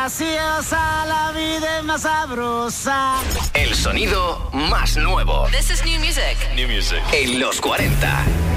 graciosa, la vida es más sabrosa. El sonido más nuevo. This is new music. En los 40.